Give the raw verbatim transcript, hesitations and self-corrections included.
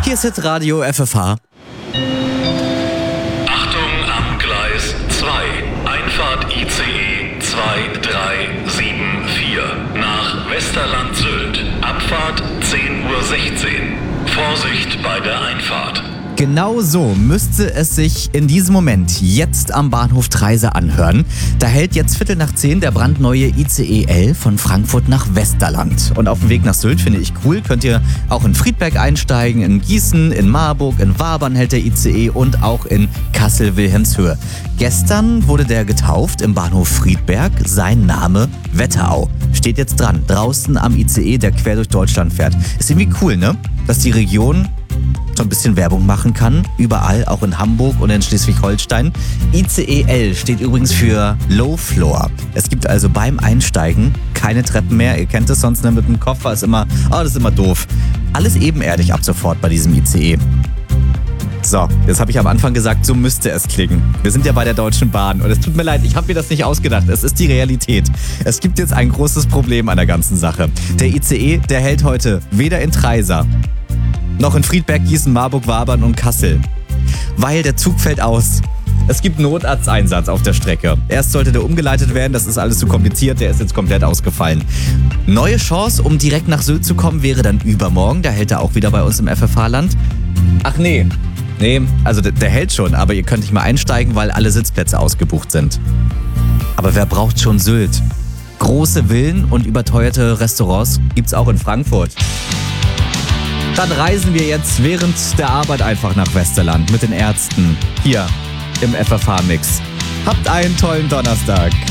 Hier ist Hitradio F F H. Achtung am Gleis zwei. Einfahrt I C E zwei drei sieben vier nach Westerland-Sylt. Abfahrt zehn Uhr sechzehn. Vorsicht bei der Einfahrt. Genau so müsste es sich in diesem Moment jetzt am Bahnhof Treise anhören. Da hält jetzt Viertel nach zehn der brandneue I C E elf von Frankfurt nach Westerland. Und auf dem Weg nach Sylt finde ich cool, könnt ihr auch in Friedberg einsteigen, in Gießen, in Marburg, in Wabern hält der I C E und auch in Kassel-Wilhelmshöhe. Gestern wurde der getauft im Bahnhof Friedberg, sein Name Wetterau. Steht jetzt dran, draußen am I C E, der quer durch Deutschland fährt. Ist irgendwie cool, ne? Dass die Region so ein bisschen Werbung machen kann, überall, auch in Hamburg und in Schleswig-Holstein. I C E L steht übrigens für Low Floor. Es gibt also beim Einsteigen keine Treppen mehr. Ihr kennt es sonst, ne, mit dem Koffer ist immer, oh, das ist immer doof. Alles ebenerdig ab sofort bei diesem I C E. So, jetzt habe ich am Anfang gesagt, so müsste es klingen. Wir sind ja bei der Deutschen Bahn und es tut mir leid, ich habe mir das nicht ausgedacht. Es ist die Realität. Es gibt jetzt ein großes Problem an der ganzen Sache. Der I C E, der hält heute weder in Treisa noch in Friedberg, Gießen, Marburg, Wabern und Kassel. Weil der Zug fällt aus. Es gibt Notarzteinsatz auf der Strecke. Erst sollte der umgeleitet werden, das ist alles zu kompliziert, der ist jetzt komplett ausgefallen. Neue Chance, um direkt nach Sylt zu kommen, wäre dann übermorgen. Da hält er auch wieder bei uns im F F H-Land. Ach nee, nee, also der, der hält schon, aber ihr könnt nicht mal einsteigen, weil alle Sitzplätze ausgebucht sind. Aber wer braucht schon Sylt? Große Villen und überteuerte Restaurants gibt's auch in Frankfurt. Dann reisen wir jetzt während der Arbeit einfach nach Westerland mit den Ärzten hier im F F H-Mix. Habt einen tollen Donnerstag.